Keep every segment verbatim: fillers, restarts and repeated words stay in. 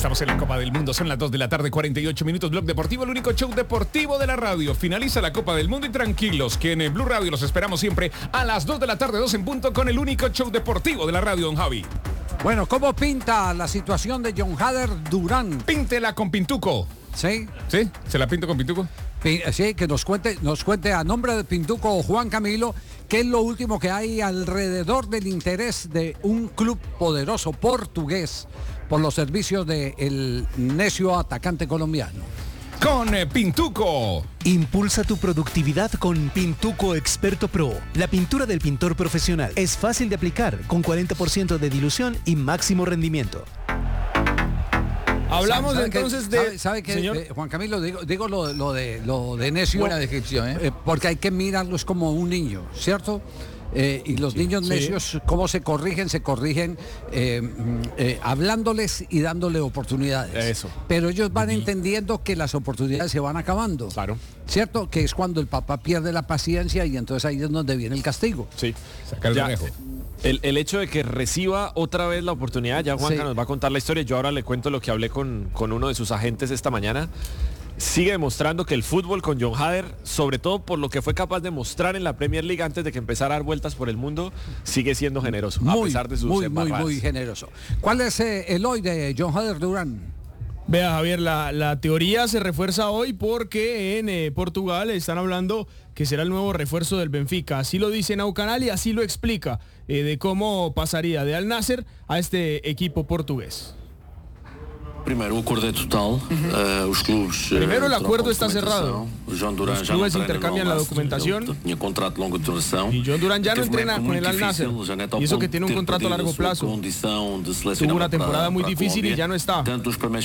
Estamos en la Copa del Mundo, son las dos de la tarde, cuarenta y ocho minutos. Blog Deportivo, el único show deportivo de la radio. Finaliza la Copa del Mundo y tranquilos, que en Blue Radio los esperamos siempre a las dos de la tarde, dos en punto, con el único show deportivo de la radio, don Javi. Bueno, ¿cómo pinta la situación de John Hader Durán? Píntela con Pintuco. ¿Sí? ¿Sí? ¿Se la pinto con Pintuco? Sí, que nos cuente, nos cuente a nombre de Pintuco Juan Camilo qué es lo último que hay alrededor del interés de un club poderoso portugués por los servicios del necio atacante colombiano. Con eh, Pintuco. Impulsa tu productividad con Pintuco Experto Pro. La pintura del pintor profesional es fácil de aplicar, con cuarenta por ciento de dilución y máximo rendimiento. Hablamos ¿Sabe entonces que, de... ¿Sabe, sabe que, señor? Eh, Juan Camilo, digo, digo lo, lo, de, lo de necio? Buena descripción, ¿eh? eh porque hay que mirarlos como un niño, ¿cierto? Eh, y los niños necios, sí. ¿Cómo se corrigen? Se corrigen eh, eh, hablándoles y dándole oportunidades. Eso. Pero ellos van uh-huh. entendiendo que las oportunidades se van acabando. Claro. ¿Cierto? Que es cuando el papá pierde la paciencia y entonces ahí es donde viene el castigo. Sí, sacar el conejo. El, el hecho de que reciba otra vez la oportunidad, ya Juanca sí. nos va a contar la historia. Yo ahora le cuento lo que hablé con, con uno de sus agentes esta mañana. Sigue demostrando que el fútbol con John Hader, sobre todo por lo que fue capaz de mostrar en la Premier League antes de que empezara a dar vueltas por el mundo, sigue siendo generoso, muy, a pesar de sus muy, embarradas. muy, muy generoso. ¿Cuál es eh, el hoy de John Hader Durán? Vea, Javier, la, la teoría se refuerza hoy porque en eh, Portugal están hablando que será el nuevo refuerzo del Benfica. Así lo dice Nau Canal y así lo explica eh, de cómo pasaría de Al Nassr a este equipo portugués. Primero, el acuerdo es total. Uh, los clubes, Primero, el acuerdo está cerrado. Los clubes intercambian la documentación. Y John Durán ya no entrena con el Al Nassr. Y eso que tiene un contrato a largo plazo. Tuvo una temporada muy difícil y ya no está. Al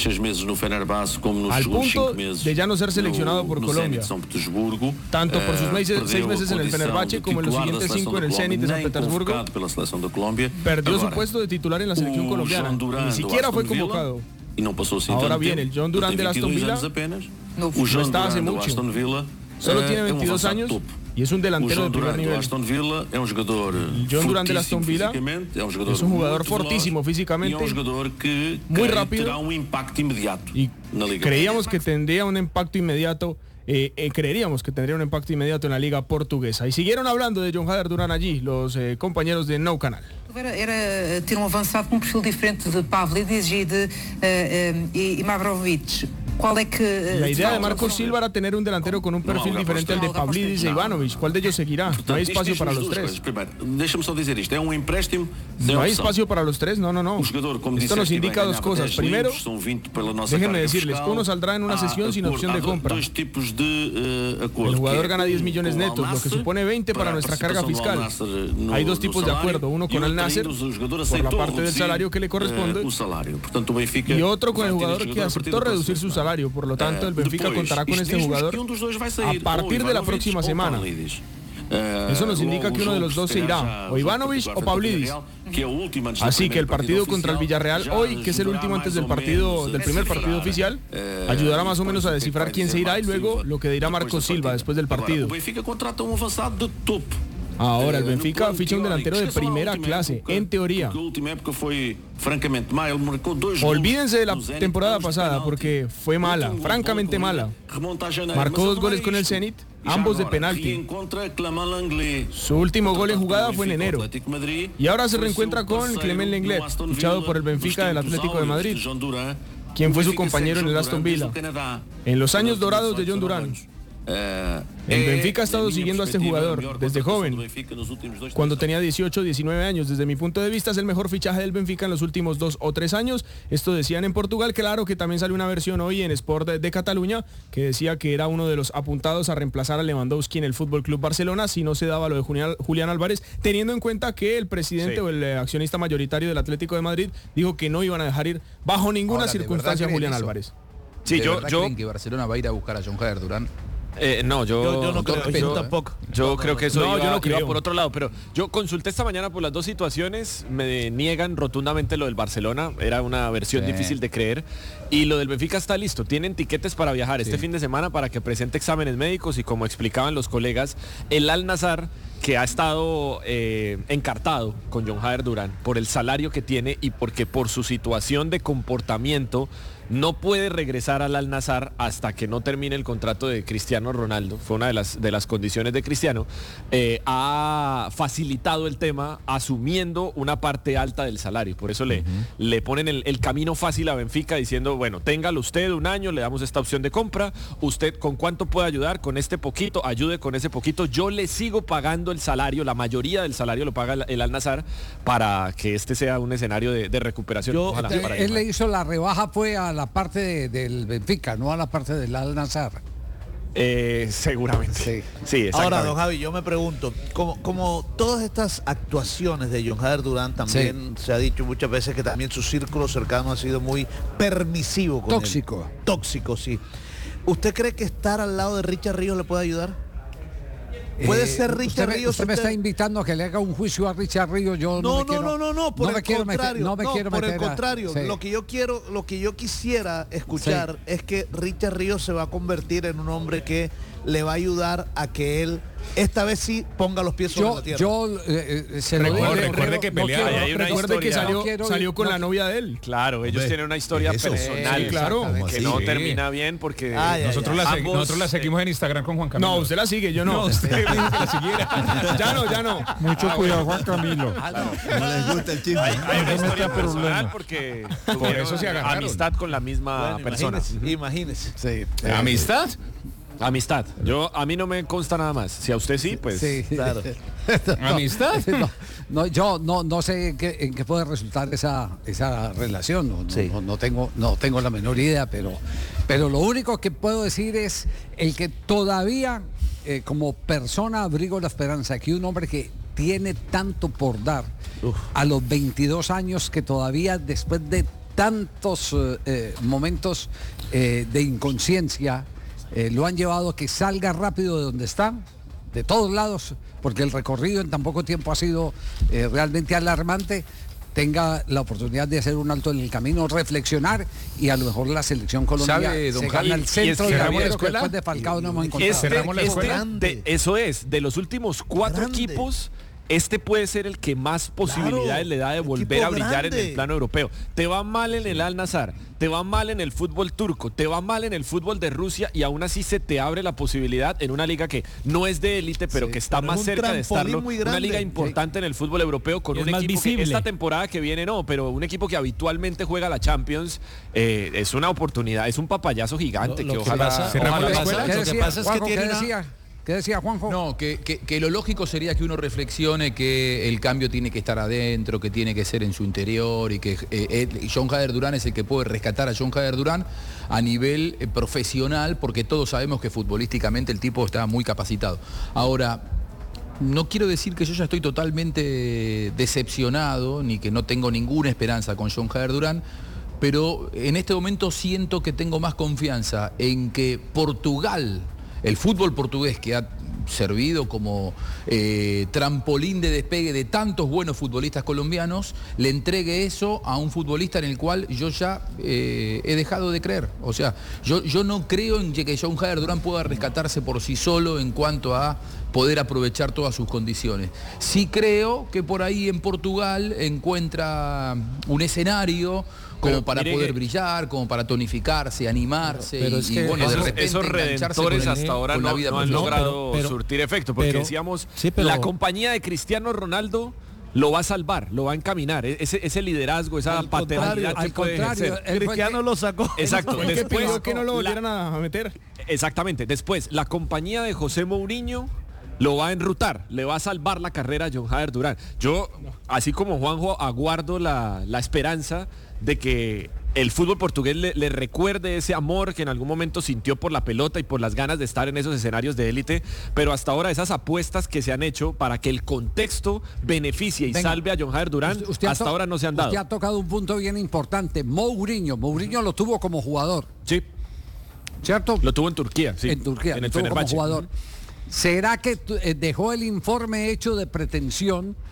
punto de ya no ser seleccionado por Colombia. Tanto por sus meses, seis meses en el Fenerbahce como en los siguientes cinco en el Zenit de San Petersburgo. Perdió su puesto de titular en la selección colombiana. Ni siquiera fue convocado. Y no pasó sin Ahora bien, el John Durán del Aston Villa no, no está hace mucho. Solo tiene veintidós años y es un delantero de primer nivel. El John Durán del Aston Villa es un jugador fortísimo físicamente, muy rápido y creíamos que tendría un impacto inmediato. Eh, eh, creeríamos que tendría un impacto inmediato en la liga portuguesa. Y siguieron hablando de John Hader Durán allí, los eh, compañeros de Nou Canal. Era, era ter um avançado com um perfil diferente de Pavlidis e de uh, uh, e Mavrovic. ¿Cuál es que, la idea de Marcos Silva era tener un delantero con un perfil no, diferente al de Pavlidis e Ivanovic. ¿Cuál de ellos seguirá? No hay espacio para los tres. No hay espacio para los tres, no, no, no. Esto nos indica dos cosas. Primero, déjenme decirles, uno saldrá en una sesión sin opción de compra. El jugador gana diez millones netos, lo que supone veinte para nuestra carga fiscal. Hay dos tipos de acuerdo, uno con Al Nassr, por la parte del salario que le corresponde, y otro con el jugador que aceptó reducir su salario. Por lo tanto, el Benfica contará con este jugador a partir de la próxima semana. Eso nos indica que uno de los dos se irá, o Ivanovic o Pavlidis. Así que el partido contra el Villarreal hoy, que es el último antes del partido, del primer partido oficial, ayudará más o menos a descifrar quién se irá y luego lo que dirá Marcos Silva después del partido. Ahora el Benfica ficha un delantero de primera clase, en teoría. Olvídense de la temporada pasada porque fue mala, francamente mala. Marcó dos goles con el Zenit, ambos de penalti. Su último gol en jugada fue en enero. Y ahora se reencuentra con Clement Lenglet, fichado por el Benfica del Atlético de Madrid, quien fue su compañero en el Aston Villa en los años dorados de John Durán. El Benfica ha estado siguiendo a este jugador desde joven, cuando tenía dieciocho, diecinueve años. Desde mi punto de vista es el mejor fichaje del Benfica en los últimos dos o tres años. Esto decían en Portugal. Claro que también salió una versión hoy en Sport de, de Cataluña que decía que era uno de los apuntados a reemplazar a Lewandowski en el F C Barcelona si no se daba lo de Julián, Julián Álvarez, teniendo en cuenta que el presidente sí. o el accionista mayoritario del Atlético de Madrid dijo que no iban a dejar ir bajo ninguna Ahora, circunstancia a Julián eso? Álvarez. Sí, yo, yo creen que Barcelona va a ir a buscar a John Hader Durán. Eh, no, yo, yo, yo no creo, yo, yo tampoco. Yo no, creo que eso no, iba, yo no creo. iba por otro lado, pero yo consulté esta mañana por las dos situaciones, me niegan rotundamente lo del Barcelona, era una versión sí. difícil de creer, y lo del Benfica está listo, tienen tiquetes para viajar sí. este fin de semana para que presente exámenes médicos y como explicaban los colegas, el Al Nassr, que ha estado eh, encartado con John Jader Durán por el salario que tiene y porque por su situación de comportamiento no puede regresar al Al-Nassr hasta que no termine el contrato de Cristiano Ronaldo. Fue una de las, de las condiciones de Cristiano. Eh, ha facilitado el tema asumiendo una parte alta del salario. Por eso le, uh-huh. le ponen el, el camino fácil a Benfica diciendo, bueno, téngalo usted un año, le damos esta opción de compra. Usted con cuánto puede ayudar, con este poquito, ayude con ese poquito. Yo le sigo pagando el salario, la mayoría del salario lo paga el, el Al-Nassr para que este sea un escenario de, de recuperación. Yo, Ojalá, este, para él le hizo la rebaja, fue a la parte de, del Benfica, no a la parte del Al-Nassr. Eh, seguramente. Sí, sí exactamente. Ahora, don Javi, yo me pregunto, como, como todas estas actuaciones de John Jader Durán, también sí. se ha dicho muchas veces que también su círculo cercano ha sido muy permisivo con Tóxico. él. Tóxico, sí. ¿Usted cree que estar al lado de Richard Ríos le puede ayudar? ¿Puede eh, ser Richard usted, Ríos? Usted me está invitando a que le haga un juicio a Richard Ríos. Yo no, no, me no, quiero, no, no, no, por no el me contrario. Meter, no me no, quiero por meter el contrario. A, sí. Lo que yo quiero, lo que yo quisiera escuchar sí. es que Richard Ríos se va a convertir en un hombre que le va a ayudar a que él esta vez sí ponga los pies sobre yo, la tierra. Yo eh, se recuerde, lo recuerde, recuerde que pelea. No quiero, hay una recuerde historia. que salió, no quiero, salió con no, la novia de él. Claro, ellos Hombre, tienen una historia eso, personal, sí, claro, que así, no sí. termina bien porque Ay, nosotros, ay, la, ay. ambos, nosotros la seguimos en Instagram con Juan Camilo. No, usted la sigue, yo no. No, usted me dijo que la siguiera. Ya no, ya no. Mucho cuidado, Juan Camilo. No les gusta el chisme. Hay, hay una No historia meta personal problema. porque Por eso se agarraron. amistad con la misma bueno, persona. Imagínese. imagínese. Sí. ¿Amistad? Amistad. Yo a mí no me consta nada más. Si a usted sí, pues Sí. Claro. No, ¿Amistad? No, no, yo no, no sé en qué, en qué puede resultar esa, esa relación. No, Sí. no, no tengo, no tengo la menor idea, pero, pero lo único que puedo decir es el que todavía, eh, como persona, abrigo la esperanza que un hombre que tiene tanto por dar, Uf. a los veintidós años, que todavía después de tantos eh, momentos eh, de inconsciencia, eh, lo han llevado a que salga rápido de donde está, de todos lados, porque el recorrido en tan poco tiempo ha sido eh, realmente alarmante, tenga la oportunidad de hacer un alto en el camino, reflexionar y a lo mejor la selección colombiana ¿Sabe, don se Javi? gana el Y centro es de que la la escuela, después de Falcao no hemos encontrado. Este, Cerramos la este, escuela. de- eso es, de los últimos cuatro Grande. equipos, este puede ser el que más posibilidades Claro, le da de volver equipo a brillar grande. en el plano europeo. Te va mal en el Al-Nassr, te va mal en el fútbol turco, te va mal en el fútbol de Rusia y aún así se te abre la posibilidad en una liga que no es de élite, pero Sí, que está pero más es un cerca de trampolín estarlo. muy Una grande. liga importante en el fútbol europeo con Y es un más equipo que visible. esta temporada que viene no, pero un equipo que habitualmente juega la Champions, eh, es una oportunidad, es un papayazo gigante Lo- que lo que ojalá... pasa- Cerramos ojalá la pasa- escuela. ¿Qué lo que decía, pasa es que Juanjo, tiene ¿qué una- decía? ¿Qué decía Juanjo? No, que, que- que lo lógico sería que uno reflexione que el cambio tiene que estar adentro, que tiene que ser en su interior y que eh, él- John Jader Durán es el que puede rescatar a John Jader Durán a nivel eh, profesional, porque todos sabemos que futbolísticamente el tipo está muy capacitado. Ahora, no quiero decir que yo ya estoy totalmente decepcionado ni que no tengo ninguna esperanza con John Jader Durán, pero en este momento siento que tengo más confianza en que Portugal, el fútbol portugués, que ha servido como eh, trampolín de despegue de tantos buenos futbolistas colombianos, le entregue eso a un futbolista en el cual yo ya eh, he dejado de creer. O sea, yo, yo no creo en que John Jader Durán pueda rescatarse por sí solo en cuanto a poder aprovechar todas sus condiciones. Sí creo que por ahí en Portugal encuentra un escenario como Pero para mire poder que- brillar, como para tonificarse, animarse, Pero y, es y que bueno, de esos, repente esos engancharse con redentores el- hasta ahora con la no, vida no han profesional. logrado pero- surtir efecto, porque pero- decíamos, sí, pero- la compañía de Cristiano Ronaldo lo va a salvar, lo va a encaminar, E- ese, ese liderazgo, esa Al paternidad contrario, que al puede contrario, ejercer. él fue el Cristiano que- lo sacó. Exacto, Fue el que después pidió que no lo la- volvieran a a meter. Exactamente. Después, la compañía de José Mourinho lo va a enrutar, le va a salvar la carrera a John Jader Durán. Yo, así como Juanjo, aguardo la, la esperanza de que el fútbol portugués le, le recuerde ese amor que en algún momento sintió por la pelota y por las ganas de estar en esos escenarios de élite, pero hasta ahora esas apuestas que se han hecho para que el contexto beneficie y Venga. salve a John Jader Durán, Usted- usted ha hasta to- ahora no se han dado. Usted ha tocado un punto bien importante. Mourinho. Mourinho lo tuvo como jugador, Sí, ¿cierto? lo tuvo en Turquía, sí. en Turquía, en lo el tuvo como Fenerbahce. jugador. ¿Será que tu- eh, dejó el informe hecho de pretensión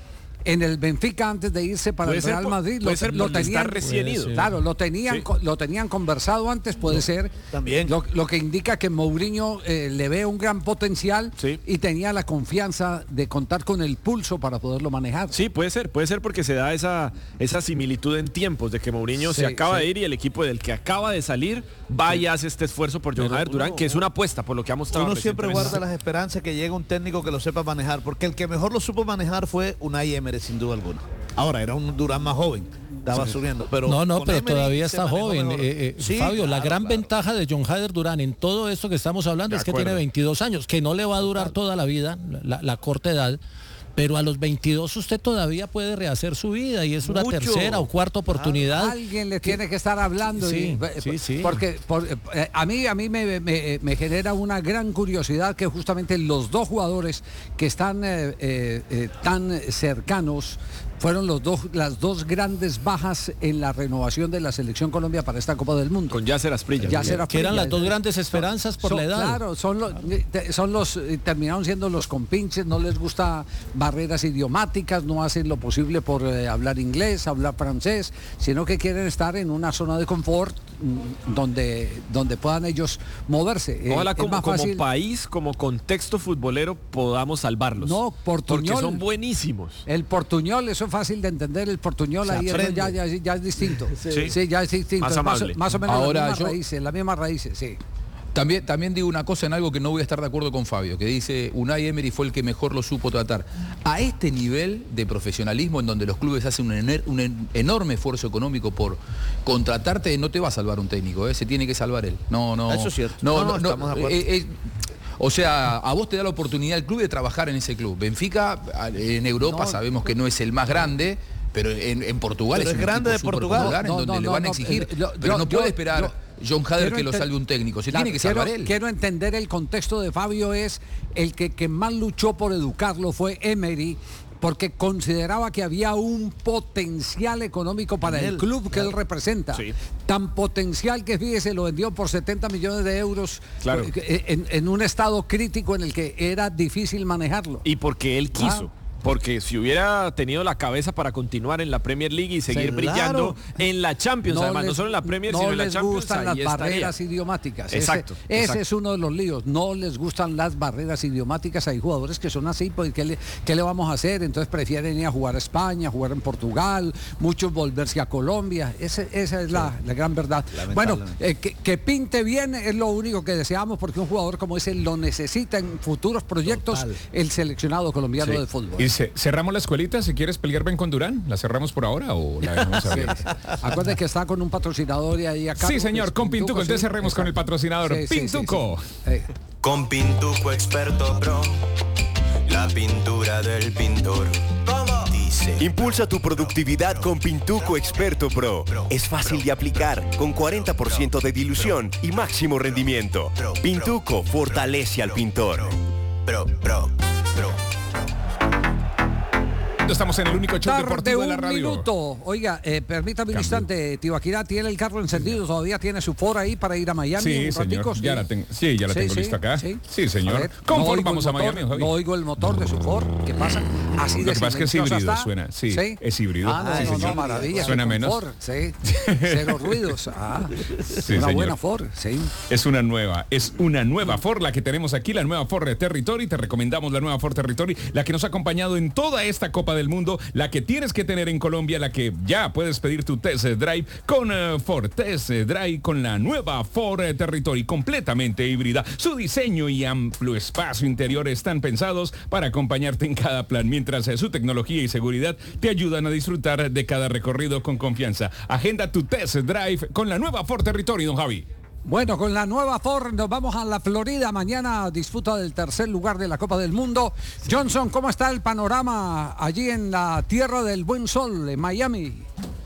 en el Benfica antes de irse para el Real por, Madrid. Puede Lo, ser lo tenían recién ido. Claro, lo tenían, sí. lo tenían conversado antes, puede no, ser. También. Lo, lo que indica que Mourinho eh, le ve un gran potencial sí. y tenía la confianza de contar con el pulso para poderlo manejar. Sí, puede ser, puede ser porque se da esa, esa similitud en tiempos de que Mourinho sí, se acaba sí. de ir y el equipo del que acaba de salir va y hace este esfuerzo por John Jader Durán, que es una apuesta por lo que ha mostrado. Uno siempre guarda las esperanzas que llegue un técnico que lo sepa manejar, porque el que mejor lo supo manejar fue Unai Emery, sin duda alguna. Ahora, era un Durán más joven, estaba sí. subiendo, pero no, no, pero Emery todavía está joven. Eh, eh, sí, Fabio, claro, la gran claro. ventaja de John Jader Durán en todo esto que estamos hablando de es que acuerdo. tiene veintidós años, que no le va a durar toda la vida, la, la corta edad. Pero a los veintidós usted todavía puede rehacer su vida y es una Mucho. tercera o cuarta oportunidad. Alguien le tiene que estar hablando. Sí, y, sí, sí. Porque por, eh, a mí, a mí me, me, me genera una gran curiosidad que justamente los dos jugadores que están eh, eh, eh, tan cercanos fueron los dos, las dos grandes bajas en la renovación de la Selección Colombia para esta Copa del Mundo. Con Yasser Asprilla. Yasser Asprilla. Que eran las dos grandes esperanzas por son, la edad. Claro, son los, son los, terminaron siendo los compinches, no les gusta barreras idiomáticas, no hacen lo posible por eh, hablar inglés, hablar francés, sino que quieren estar en una zona de confort donde, donde puedan ellos moverse. Ojalá eh, como, como país, como contexto futbolero, podamos salvarlos. No, Portuñol. Porque son buenísimos. El portuñol, eso es fácil de entender, el portuñol ahí eso ya, ya, ya es distinto. Sí, sí ya es distinto. Más, más, más o menos Ahora, las mismas yo... raíces, las mismas raíces, sí. También, también digo una cosa en algo que no voy a estar de acuerdo con Fabio, que dice Unai Emery fue el que mejor lo supo tratar. A este nivel de profesionalismo en donde los clubes hacen un, ener, un en, enorme esfuerzo económico por contratarte, no te va a salvar un técnico, ¿eh? Se tiene que salvar él. No, no. Eso es cierto. No, no, no, no, estamos de acuerdo. Eh, eh, o sea, a vos te da la oportunidad el club de trabajar en ese club. Benfica en Europa no, sabemos que no es el más grande, pero en, en Portugal pero es, es un grande de Portugal, popular, no, en donde no, le no, van a no, exigir, no, pero yo, no puede yo, esperar yo, John Hader que lo enten- salve un técnico, se claro, tiene que salvar quiero, él. Quiero entender el contexto de Fabio, es el que, que más luchó por educarlo fue Emery, porque consideraba que había un potencial económico para el, el club que claro. él representa. Sí. Tan potencial que, fíjese, lo vendió por setenta millones de euros claro. en, en un estado crítico en el que era difícil manejarlo. Y porque él quiso. Ah. Porque si hubiera tenido la cabeza para continuar en la Premier League y seguir sí, brillando claro. en la Champions, no además, les, no solo en la Premier, no sino en la Champions, les gustan las barreras estaría. idiomáticas. Exacto. Ese, exacto. ese es uno de los líos. No les gustan las barreras idiomáticas. Hay jugadores que son así, pues ¿qué le, qué le vamos a hacer? Entonces prefieren ir a jugar a España, jugar en Portugal, muchos volverse a Colombia. Ese, esa es sí. la, la gran verdad. Bueno, eh, que, que pinte bien es lo único que deseamos, porque un jugador como ese lo necesita en futuros proyectos. Total. El seleccionado colombiano sí. de fútbol. Y se, cerramos la escuelita. Si quieres pelear bien con Durán, ¿la cerramos por ahora o la dejamos abierta? Sí. Acuérdate que está con un patrocinador y ahí acá. Sí, señor, con Pintuco. Entonces sí. cerremos Exacto. con el patrocinador. Sí, Pintuco. Sí, sí, sí. Con Pintuco Experto Pro, la pintura del pintor. ¿Cómo? Dice. Impulsa tu productividad con Pintuco Experto Pro. Es fácil de aplicar, con cuarenta por ciento de dilución y máximo rendimiento. Pintuco fortalece al pintor. Pro, pro, pro. Estamos en el único show Tarde deportivo de la un radio. Minuto. Oiga, eh, permítame un instante, Tibaquirá tiene el carro encendido, todavía tiene su Ford ahí para ir a Miami. Sí, un señor. ratico, Ya la tengo, sí, ya la sí, tengo sí, lista acá. Sí, sí señor. Ver, Con no Ford vamos a motor, Miami, Javi. No oigo el motor de su Ford. ¿Qué pasa? Así Lo de que pasa es que es híbrido, está. suena. Sí, sí, es híbrido. Ah, no, sí, no, señor. no, maravilla. Suena menos. Ford, sí. Cero ruidos. Ah, sí, una señor. buena Ford, sí. Es una nueva, es una nueva Ford la que tenemos aquí, la nueva Ford Territory. Te recomendamos la nueva Ford Territory, la que nos ha acompañado en toda esta Copa del Mundo, la que tienes que tener en Colombia, la que ya puedes pedir tu test drive con uh, Ford Test Drive con la nueva Ford Territory completamente híbrida. Su diseño y amplio espacio interior están pensados para acompañarte en cada plan, mientras uh, su tecnología y seguridad te ayudan a disfrutar de cada recorrido con confianza. Agenda tu test drive con la nueva Ford Territory, don Javi. Bueno, con la nueva Ford nos vamos a la Florida. Mañana disputa del tercer lugar de la Copa del Mundo. Johnson, ¿cómo está el panorama allí en la tierra del buen sol, en Miami?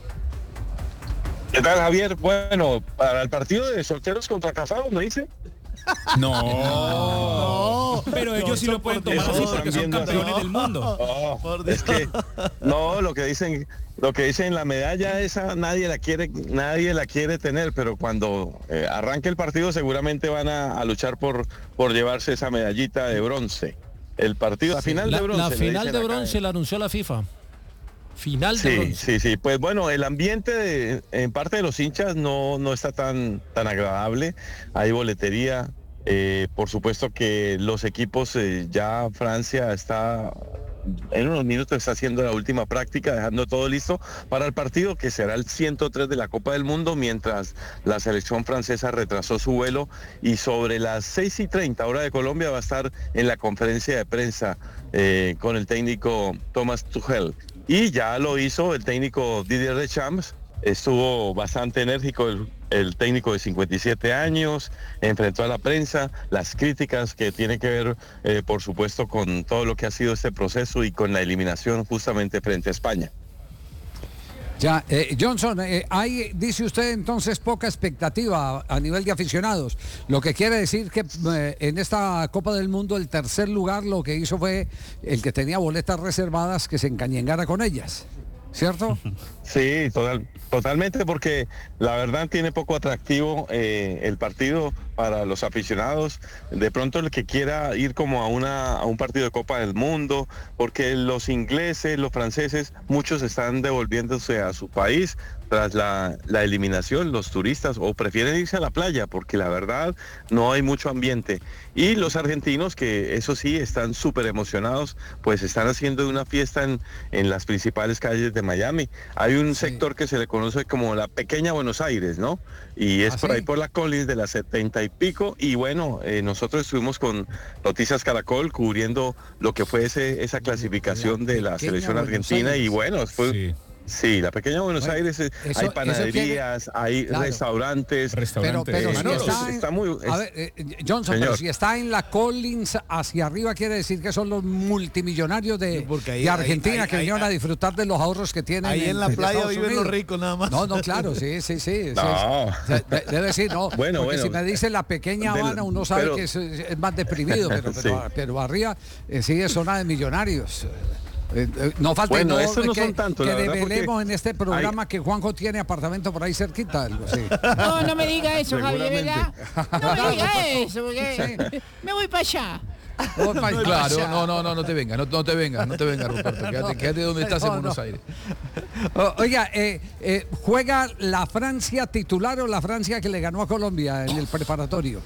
¿Qué tal, Javier? Bueno, para el partido de solteros contra casados, ¿no dice? No, no, pero ellos no, sí lo pueden tomar así porque son campeones así. del mundo. No, es que no, lo que dicen, lo que dicen la medalla esa nadie la quiere, nadie la quiere tener, pero cuando eh, arranque el partido seguramente van a, a luchar por por llevarse esa medallita de bronce. El partido, la final la, de bronce. La final de bronce acá, la anunció la FIFA. Final de Sí, bronce. sí, sí. Pues bueno, el ambiente de- en parte de los hinchas no, no está tan, tan agradable. Hay boletería. Eh, por supuesto que los equipos, eh, ya Francia está en unos minutos está haciendo la última práctica, dejando todo listo para el partido que será el ciento tres de la Copa del Mundo, mientras la selección francesa retrasó su vuelo y sobre las seis y treinta hora de Colombia va a estar en la conferencia de prensa eh, con el técnico Thomas Tuchel. Y ya lo hizo el técnico Didier Deschamps, estuvo bastante enérgico el, el técnico de cincuenta y siete años, enfrentó a la prensa, las críticas que tiene que ver, eh, por supuesto, con todo lo que ha sido este proceso y con la eliminación justamente frente a España. Ya, eh, Johnson, eh, hay, dice usted entonces poca expectativa a, a nivel de aficionados, lo que quiere decir que eh, en esta Copa del Mundo el tercer lugar lo que hizo fue el que tenía boletas reservadas que se encañengara con ellas, ¿cierto? Sí, total, totalmente, porque la verdad tiene poco atractivo eh, el partido para los aficionados. De pronto el que quiera ir como a, una, a un partido de Copa del Mundo, porque los ingleses, los franceses, muchos están devolviéndose a su país tras la, la eliminación, los turistas, o prefieren irse a la playa, porque la verdad no hay mucho ambiente. Y los argentinos, que eso sí, están súper emocionados, pues están haciendo una fiesta en, en las principales calles de Miami. Hay un sí. sector que se le conoce como la pequeña Buenos Aires, ¿no? Y es ¿Ah, por sí? ahí por la Collins de las setenta y pico. Y bueno, eh, nosotros estuvimos con Noticias Caracol cubriendo lo que fue ese, esa clasificación la de la selección argentina. Y bueno, fue... Sí. Sí, la pequeña Buenos bueno, Aires, eso, hay panaderías, quiere... hay claro. restaurantes. Restaurantes. Pero, pero eh, si está, en, está muy... Es... A ver, eh, Johnson, Señor. Pero si está en la Collins hacia arriba, quiere decir que son los multimillonarios de, ahí, de Argentina ahí, ahí, que ahí, vinieron ahí, a disfrutar de los ahorros que tienen. Ahí en, en la playa viven los ricos nada más. No, no, claro, sí, sí, sí. No. sí debe decir, no. Bueno, porque bueno. si me dice la pequeña Habana, uno sabe pero... que es, es más deprimido, pero, pero, sí. pero arriba eh, sí es zona de millonarios. Eh, eh, no falta bueno, no, eso no que, son tanto, que la verdad, develemos en este programa hay... que Juanjo tiene apartamento por ahí cerquita. Algo así. No, no me diga eso, Javi, ¿verdad? No me diga eso, porque sí. me voy para allá. No, no, claro, no, no, no, no te vengas, no, no te vengas, no te vengas, Ruperto, quédate, quédate donde estás no, en Buenos no. Aires. O, oiga, eh, eh, ¿juega la Francia titular o la Francia que le ganó a Colombia en el preparatorio?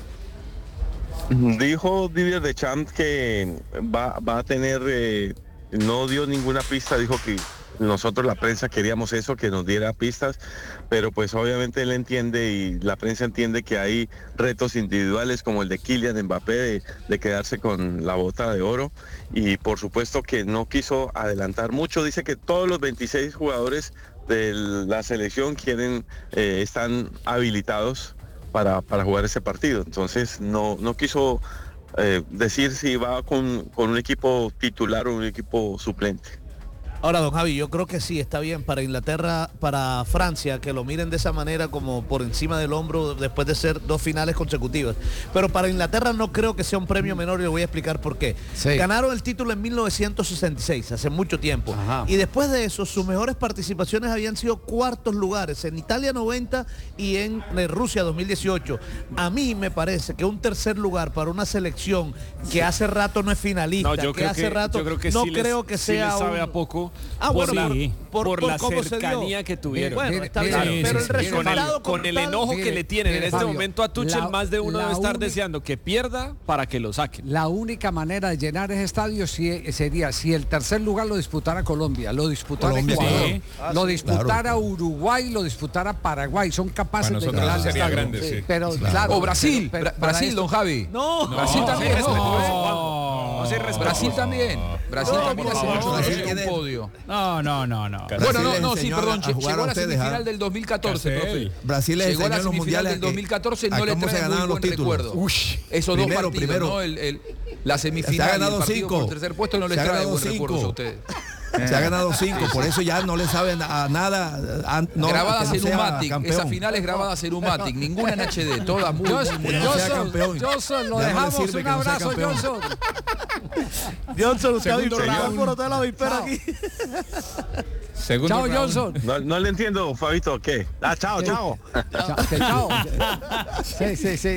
Dijo Didier Deschamps que va, va a tener... Eh, no dio ninguna pista, dijo que nosotros la prensa queríamos eso, que nos diera pistas, pero pues obviamente él entiende y la prensa entiende que hay retos individuales como el de Kylian Mbappé de, de quedarse con la bota de oro y por supuesto que no quiso adelantar mucho, dice que todos los veintiséis jugadores de la selección quieren, eh, están habilitados para, para jugar ese partido, entonces no, no quiso Eh, decir si va con, con un equipo titular o un equipo suplente. Ahora, don Javi, yo creo que sí, está bien para Inglaterra, para Francia, que lo miren de esa manera como por encima del hombro después de ser dos finales consecutivas. Pero para Inglaterra no creo que sea un premio menor y le voy a explicar por qué. Sí. Ganaron el título en mil novecientos sesenta y seis, hace mucho tiempo. Ajá. Y después de eso, sus mejores participaciones habían sido cuartos lugares, en Italia noventa y en Rusia dos mil dieciocho. A mí me parece que un tercer lugar para una selección que sí. hace rato no es finalista, no, yo que creo hace que, rato yo creo que no sí creo les, que sea sí les sabe un... a poco. Ah, bueno, por, por, por, por la por cercanía que tuvieron. Bueno, está bien, claro, pero sí, el resultado con el, con el enojo mire, que le tienen mire, en este Fabio, momento a Tuchel, la, más de uno debe estar única, deseando que pierda para que lo saquen. La única manera de llenar ese estadio si, sería si el tercer lugar lo disputara Colombia, lo disputara Colombia, Ecuador, sí. ah, lo disputara claro. Uruguay, lo disputara Paraguay, son capaces de llenar el estadio. Grande, sí. Sí, pero claro. claro, o Brasil, pero, pero Brasil, esto, don Javi. No, no Brasil también. No, no, no, Brasil también. Brasil no, también hace mucho Brasil un tiene... podio. No, no, no, no. Bueno, no, no, sí, perdón, llegó a la semifinal ¿ah? del dos mil catorce, profe. Brasil llegó a la semifinal del dos mil catorce, no le trae muy buen recuerdo. Ush, Esos primero, dos partidos, primero. ¿no? El, el, la semifinal se ha ganado y el partido cinco. por tercer puesto no les trae buen cinco. recuerdo a ustedes. Se ha ganado cinco, por eso ya no le saben a nada. A, no, grabadas no en Umatic, esas finales grabadas en Umatic, ninguna en H D, todas muy, Johnson, muy, muy Johnson, Johnson, lo dejamos, un abrazo, Johnson. Johnson, usted ha por toda la vispera aquí. Segundo chao, round. Johnson. No, no le entiendo, Fabito, ¿qué? Ah, chao, chao. Chao. chao. Sí, sí, sí.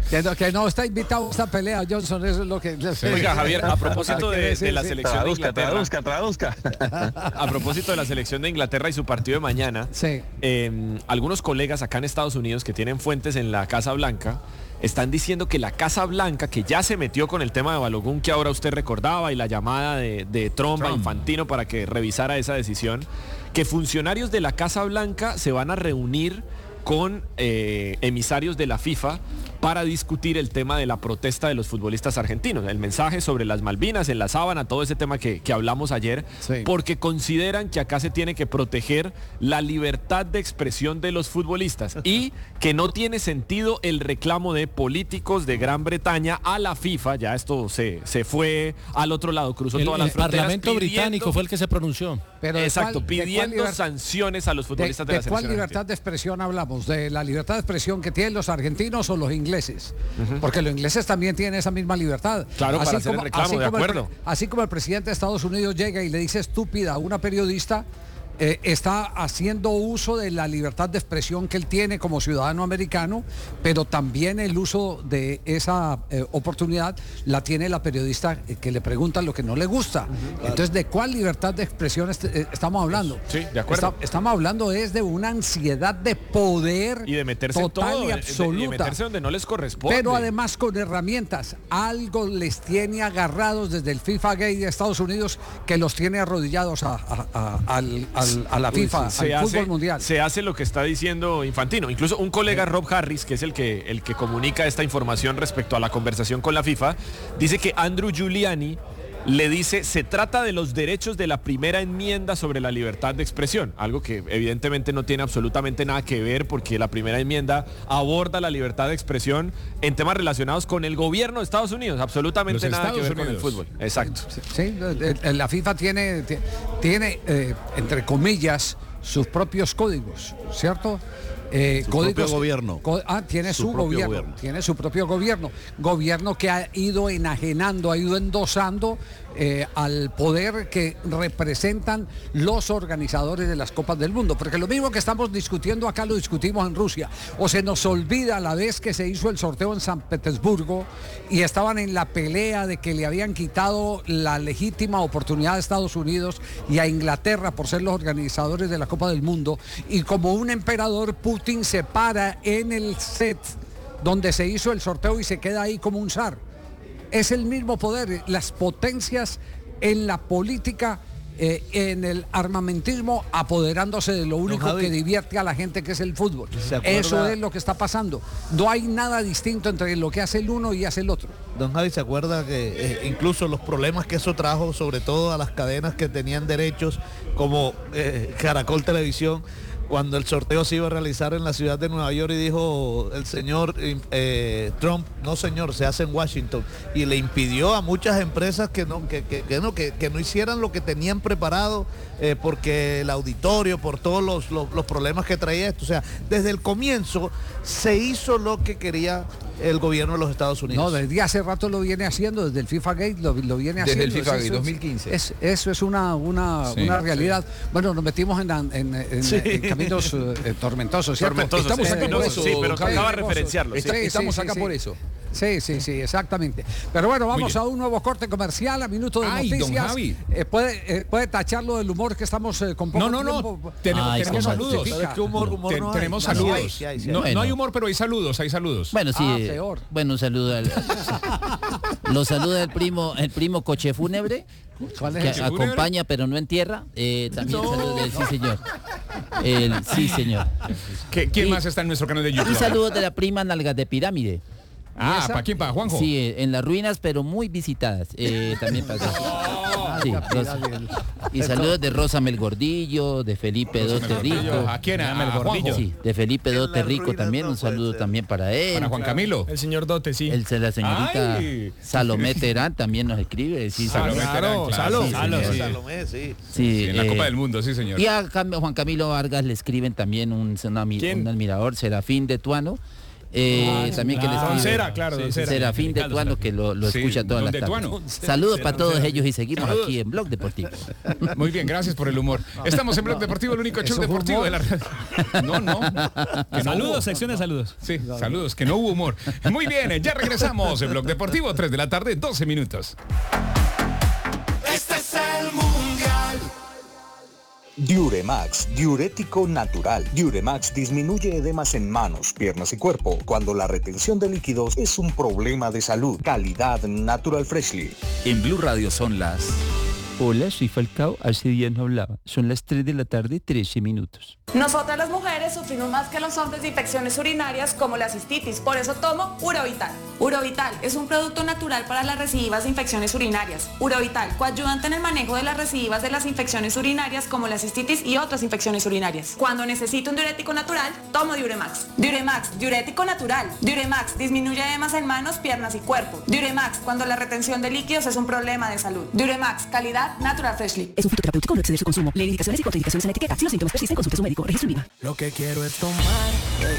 Que no, que no está invitado a esta pelea, Johnson, eso es lo que... Sí. Oiga, Javier, a propósito de, de la selección traduzca, de Inglaterra... Traduzca, traduzca. A propósito de la selección de Inglaterra y su partido de mañana, sí. eh, algunos colegas acá en Estados Unidos que tienen fuentes en la Casa Blanca están diciendo que la Casa Blanca, que ya se metió con el tema de Balogun que ahora usted recordaba y la llamada de, de Trump, Trump a Infantino para que revisara esa decisión, que funcionarios de la Casa Blanca se van a reunir con eh, emisarios de la FIFA para discutir el tema de la protesta de los futbolistas argentinos, el mensaje sobre las Malvinas, en la sábana, todo ese tema que, que hablamos ayer, sí. porque consideran que acá se tiene que proteger la libertad de expresión de los futbolistas y que no tiene sentido el reclamo de políticos de Gran Bretaña a la FIFA, ya esto se, se fue al otro lado, cruzó el, todas el las fronteras. El Parlamento pidiendo, británico fue el que se pronunció. Pero exacto, cuál, pidiendo sanciones a los futbolistas de, de, de la selección. ¿De cuál libertad argentina. de expresión hablamos? ¿De la libertad de expresión que tienen los argentinos o los ingleses? Uh-huh. Porque los ingleses también tienen esa misma libertad. Claro, así para hacer como, el reclamo, así de acuerdo. El, así como el presidente de Estados Unidos llega y le dice estúpida a una periodista, eh, está haciendo uso de la libertad de expresión que él tiene como ciudadano americano, pero también el uso de esa eh, oportunidad la tiene la periodista eh, que le pregunta lo que no le gusta. Uh-huh, claro. Entonces, ¿de cuál libertad de expresión est eh, estamos hablando? Sí, de acuerdo. Está, estamos hablando es de una ansiedad de poder y de meterse total todo, y absoluta. De, de meterse donde no les corresponde. Pero además con herramientas. Algo les tiene agarrados desde el FIFA Gate de Estados Unidos que los tiene arrodillados a, a, a, al, al a la FIFA, se al hace, fútbol mundial. Se hace lo que está diciendo Infantino. Incluso un colega, Rob Harris, que es el que, el que comunica esta información respecto a la conversación con la FIFA, dice que Andrew Giuliani le dice, se trata de los derechos de la primera enmienda sobre la libertad de expresión, algo que evidentemente no tiene absolutamente nada que ver porque la primera enmienda aborda la libertad de expresión en temas relacionados con el gobierno de Estados Unidos, absolutamente los nada Estados que ver Unidos. con el fútbol. Exacto. Sí, la FIFA tiene, tiene eh, entre comillas, sus propios códigos, ¿cierto? Eh, su códigos, propio gobierno. Co ah, tiene su, su gobierno, gobierno, tiene su propio gobierno, gobierno que ha ido enajenando, ha ido endosando eh, al poder que representan los organizadores de las Copas del Mundo, porque lo mismo que estamos discutiendo acá lo discutimos en Rusia, o se nos olvida la vez que se hizo el sorteo en San Petersburgo y estaban en la pelea de que le habían quitado la legítima oportunidad a Estados Unidos y a Inglaterra por ser los organizadores de la Copa del Mundo, y como un emperador Putin Putin se para en el set donde se hizo el sorteo y se queda ahí como un zar. Es el mismo poder, las potencias en la política, eh, en el armamentismo, apoderándose de lo único Javi, que divierte a la gente, que es el fútbol. acuerda, Eso es lo que está pasando. No hay nada distinto entre lo que hace el uno y hace el otro. Don Javi, ¿se acuerda que eh, incluso los problemas que eso trajo, sobre todo a las cadenas que tenían derechos, como eh, Caracol Televisión, cuando el sorteo se iba a realizar en la ciudad de Nueva York y dijo el señor eh, Trump, no señor, se hace en Washington, y le impidió a muchas empresas que no, que, que, que no, que, que no hicieran lo que tenían preparado eh, porque el auditorio, por todos los, los, los problemas que traía esto. O sea, desde el comienzo se hizo lo que quería el gobierno de los Estados Unidos. No, desde hace rato lo viene haciendo, desde el FIFA Gate lo, lo viene desde haciendo. Desde el FIFA Gate, eso, dos mil quince. Es, eso es una, una, sí, una realidad. Sí. Bueno, nos metimos en, en, en, sí. en caminos eh, tormentosos, ¿cierto? Tormentosos, estamos eh, acá por eso. Sí, pero acaba de referenciarlo. Está, sí, estamos sí, acá sí, por sí. eso. Sí, sí, sí, exactamente. Pero bueno, vamos a un nuevo corte comercial, a minuto de Ay, noticias. don Javi. Eh, puede, eh, puede tacharlo del humor que estamos eh, con poco No, no, no. tiempo. Tenemos, Ay, tenemos saludos. ¿Qué humor, humor Ten, no tenemos hay? saludos. No, sí hay, sí hay. No, Bueno. no hay humor, pero hay saludos, hay saludos. Bueno, sí. Ah, peor. Bueno, un saludo al. Lo saluda el primo, el primo Coche Fúnebre, ¿Cuál es que el que- acompaña pero no entierra. Eh, también saludo del sí señor. El sí señor. ¿Qué- ¿Quién Y- más está en nuestro canal de Y YouTube? saludos de la prima Nalgas de Pirámide. Ah, ¿para quién? ¿Para Juanjo? Sí, eh, en las ruinas, pero muy visitadas. Eh, también pasa. Sí, Rosa. Y saludos de Rosa Mel Gordillo, de Felipe Rosa Dote Mel Gordillo. Rico. ¿A quién? ¿A- Mel a Juanjo? Sí, de Felipe Dote las Rico ruinas también. no Un puede saludo ser. también para él. Para Juan Camilo. El señor Dote, sí. El, la señorita Ay. Salomé Terán también nos escribe. Sí, Salomé Salomé. Terán, claro. Salomé, Sí, Salomé, señor. sí. Salomé, sí. Sí, Sí, en la eh, Copa del Mundo, sí, señor. Y a Cam- Juan Camilo Vargas le escriben también un, un, ami- ¿Quién? un admirador, Serafín de Tuano. Eh, Ah, también sí. que les Ah, pido. Cera, claro, don Cera. Serafín de Tuano, que lo, lo Sí, escucha todas don las de Tuano. tardes. Saludos para todos Cera. ellos y seguimos Saludos. aquí en Blog Deportivo. Muy bien, gracias por el humor. Estamos en Blog Deportivo, el único show ¿Eso fue deportivo humor? de la radio. No, no. Que no Saludos, hubo. sección de saludos. Sí, saludos, que no hubo humor. Muy bien, ya regresamos en Blog Deportivo, tres de la tarde, doce minutos. Este es el mundial. Diuremax, diurético natural. Diuremax disminuye edemas en manos, piernas y cuerpo cuando la retención de líquidos es un problema de salud. Calidad Natural Freshly. En Blue Radio son las... Hola, soy Falcao, hace días no hablaba. Son las tres de la tarde, trece minutos. Nosotras las mujeres sufrimos más que los hombres de infecciones urinarias como la cistitis, por eso tomo Urovital. Urovital es un producto natural para las recidivas de infecciones urinarias. Urovital, coadyuvante en el manejo de las recidivas de las infecciones urinarias como la cistitis y otras infecciones urinarias. Cuando necesito un diurético natural, tomo Diuremax. Diuremax, diurético natural. Diuremax, disminuye edemas en manos, piernas y cuerpo. Diuremax, cuando la retención de líquidos es un problema de salud. Diuremax, calidad Natural Freshly. Es un fitoterapéutico, no exceder su consumo. Lee indicaciones y contraindicaciones en la etiqueta. Si los síntomas persisten, consulte a su médico. Registro IVA. Lo que quiero es tomar,